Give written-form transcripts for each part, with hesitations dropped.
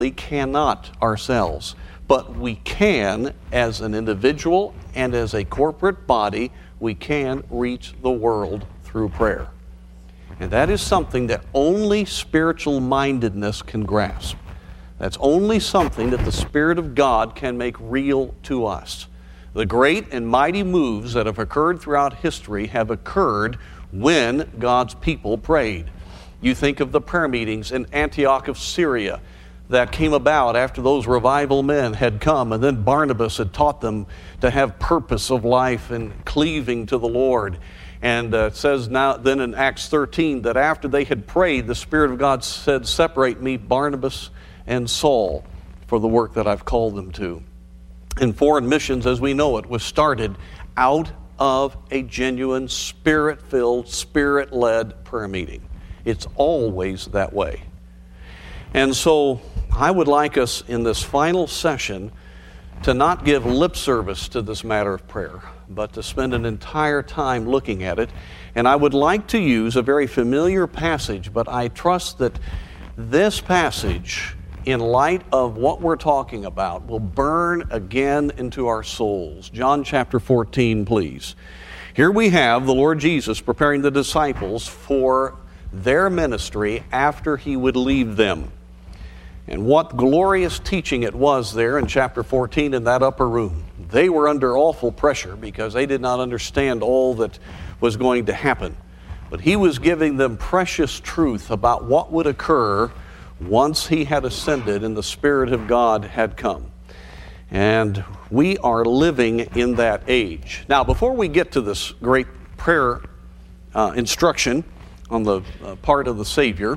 cannot ourselves, but we can, as an individual and as a corporate body, we can reach the world through prayer. And that is something that only spiritual mindedness can grasp. That's only something that the Spirit of God can make real to us. The great and mighty moves that have occurred throughout history have occurred when God's people prayed. You think of the prayer meetings in Antioch of Syria that came about after those revival men had come, and then Barnabas had taught them to have purpose of life and cleaving to the Lord. And it says now then in Acts 13 that after they had prayed, the Spirit of God said, "Separate me, Barnabas and Saul, for the work that I've called them to." And foreign missions, as we know it, was started out of a genuine Spirit-filled, Spirit-led prayer meeting. It's always that way. And so I would like us in this final session to not give lip service to this matter of prayer, but to spend an entire time looking at it. And I would like to use a very familiar passage, but I trust that this passage, in light of what we're talking about, will burn again into our souls. John chapter 14, please. Here we have the Lord Jesus preparing the disciples for their ministry after He would leave them. And what glorious teaching it was there in chapter 14 in that upper room. They were under awful pressure because they did not understand all that was going to happen. But He was giving them precious truth about what would occur once He had ascended and the Spirit of God had come. And we are living in that age. Now, before we get to this great prayer instruction on the part of the Savior,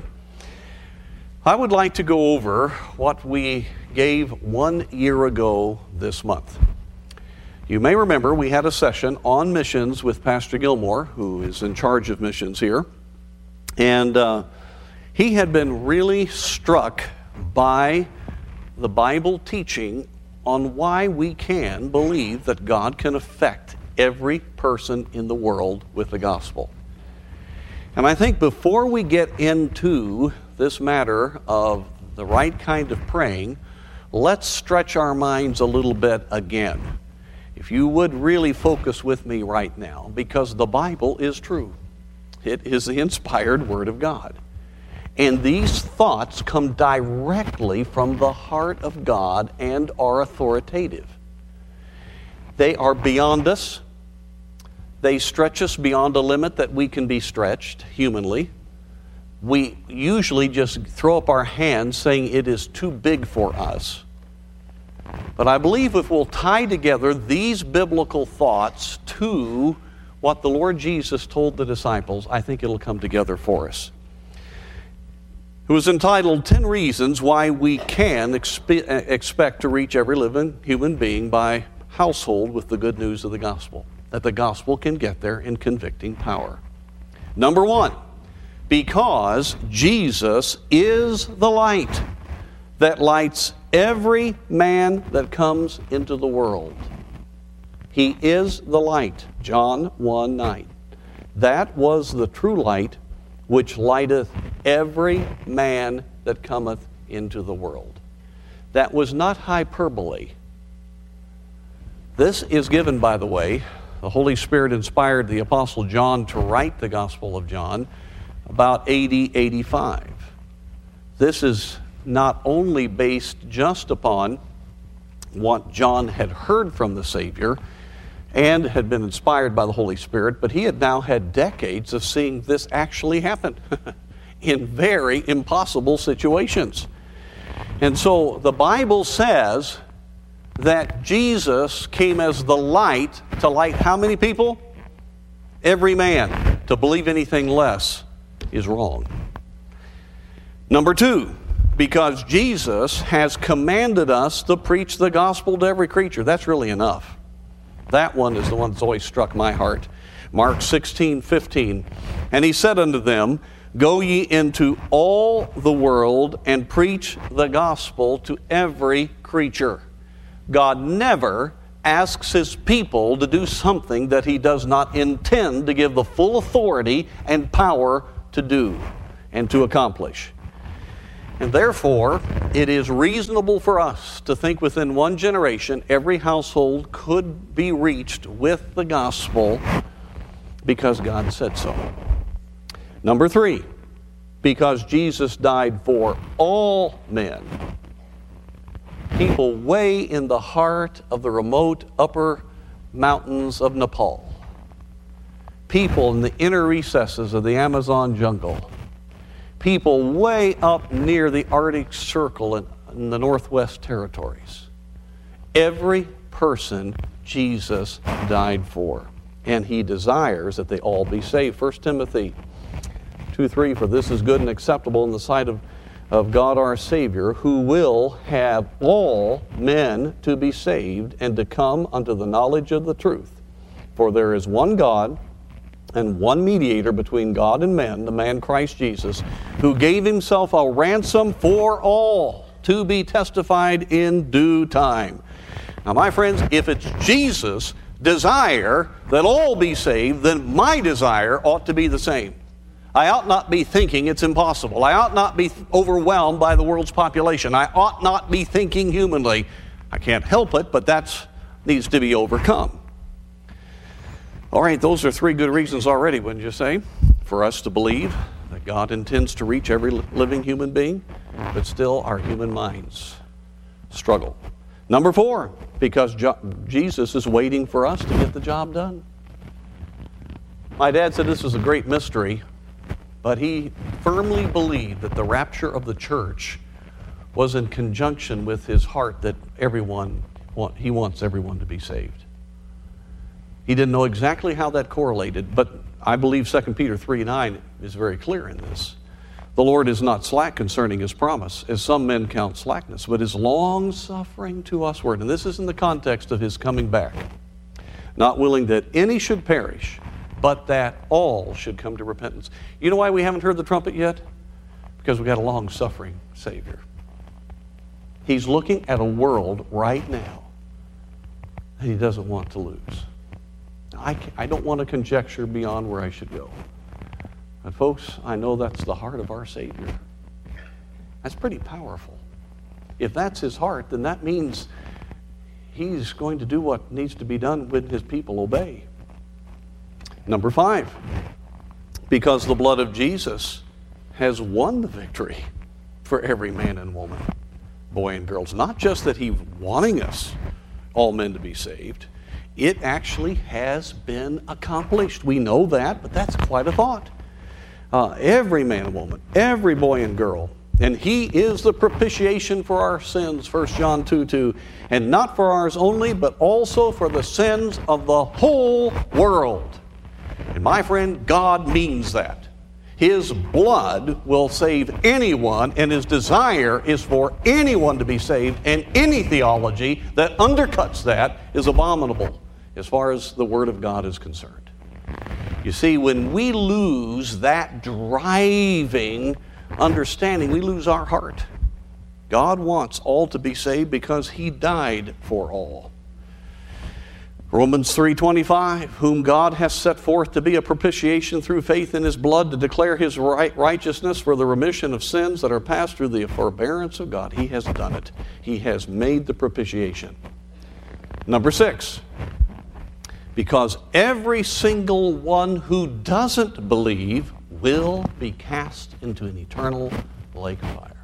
I would like to go over what we gave 1 year ago this month. You may remember we had a session on missions with Pastor Gilmore, who is in charge of missions here. And he had been really struck by the Bible teaching on why we can believe that God can affect every person in the world with the gospel. And I think before we get into this matter of the right kind of praying, let's stretch our minds a little bit again. If you would really focus with me right now, because the Bible is true. It is the inspired Word of God. And these thoughts come directly from the heart of God and are authoritative. They are beyond us. They stretch us beyond a limit that we can be stretched humanly. We usually just throw up our hands saying it is too big for us. But I believe if we'll tie together these biblical thoughts to what the Lord Jesus told the disciples, I think it'll come together for us. It was entitled 10 Reasons Why We Can Expect to Reach Every Living Human Being by Household with the Good News of the Gospel. That the gospel can get there in convicting power. Number 1, because Jesus is the light that lights every man that comes into the world. He is the light, John 1:9. That was the true light which lighteth every man that cometh into the world. That was not hyperbole. This is given, by the way, the Holy Spirit inspired the Apostle John to write the Gospel of John about AD 85. This is not only based just upon what John had heard from the Savior and had been inspired by the Holy Spirit, but he had now had decades of seeing this actually happen in very impossible situations. And so the Bible says that Jesus came as the light to light how many people? Every man. To believe anything less is wrong. Number 2, because Jesus has commanded us to preach the gospel to every creature. That's really enough. That one is the one that's always struck my heart. Mark 16:15. And he said unto them, Go ye into all the world and preach the gospel to every creature. God never asks His people to do something that He does not intend to give the full authority and power to do and to accomplish. And therefore, it is reasonable for us to think within one generation, every household could be reached with the gospel because God said so. Number 3, because Jesus died for all men. People way in the heart of the remote upper mountains of Nepal. People in the inner recesses of the Amazon jungle. People way up near the Arctic Circle in the Northwest Territories. Every person Jesus died for. And he desires that they all be saved. 1 Timothy 2:3, for this is good and acceptable in the sight of God our Savior, who will have all men to be saved and to come unto the knowledge of the truth. For there is one God and one mediator between God and men, the man Christ Jesus, who gave himself a ransom for all, to be testified in due time. Now, my friends, if it's Jesus' desire that all be saved, then my desire ought to be the same. I ought not be thinking it's impossible. I ought not be overwhelmed by the world's population. I ought not be thinking humanly. I can't help it, but that needs to be overcome. All right, those are 3 good reasons already, wouldn't you say, for us to believe that God intends to reach every living human being, but still our human minds struggle. Number 4, because Jesus is waiting for us to get the job done. My dad said this was a great mystery, but he firmly believed that the rapture of the church was in conjunction with his heart that he wants everyone to be saved. He didn't know exactly how that correlated, but I believe 2 Peter 3:9 is very clear in this. The Lord is not slack concerning his promise, as some men count slackness, but is long-suffering to usward. And this is in the context of his coming back. Not willing that any should perish, but that all should come to repentance. You know why we haven't heard the trumpet yet? Because we got a long-suffering Savior. He's looking at a world right now that he doesn't want to lose. I don't want to conjecture beyond where I should go. But folks, I know that's the heart of our Savior. That's pretty powerful. If that's his heart, then that means he's going to do what needs to be done when his people obey. Number 5, because the blood of Jesus has won the victory for every man and woman, boy and girls. Not just that he's wanting us, all men, to be saved. It actually has been accomplished. We know that, but that's quite a thought. Every man and woman, every boy and girl, and he is the propitiation for our sins, 1 John 2:2, and not for ours only, but also for the sins of the whole world. And my friend, God means that. His blood will save anyone, and his desire is for anyone to be saved, and any theology that undercuts that is abominable as far as the Word of God is concerned. You see, when we lose that driving understanding, we lose our heart. God wants all to be saved because he died for all. Romans 3:25, whom God has set forth to be a propitiation through faith in his blood, to declare his righteousness for the remission of sins that are passed through the forbearance of God. He has done it. He has made the propitiation. Number 6, because every single one who doesn't believe will be cast into an eternal lake of fire.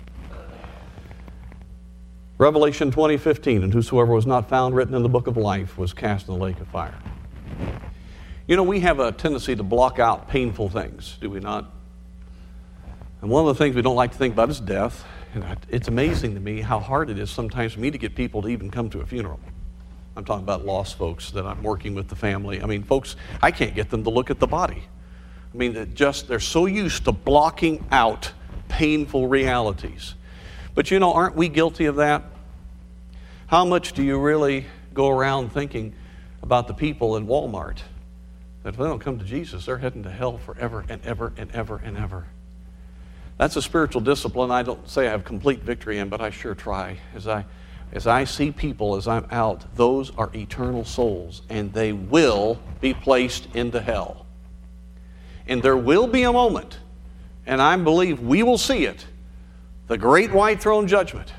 Revelation 20:15, and whosoever was not found written in the book of life was cast in the lake of fire. You know, we have a tendency to block out painful things, do we not? And one of the things we don't like to think about is death. And it's amazing to me how hard it is sometimes for me to get people to even come to a funeral. I'm talking about lost folks that I'm working with the family. I mean, folks, I can't get them to look at the body. I mean, they're so used to blocking out painful realities. But you know, aren't we guilty of that? How much do you really go around thinking about the people in Walmart that if they don't come to Jesus, they're heading to hell forever and ever and ever and ever? That's a spiritual discipline I don't say I have complete victory in, but I sure try. As I see people as I'm out, those are eternal souls, and they will be placed into hell. And there will be a moment, and I believe we will see it, the great white throne judgment,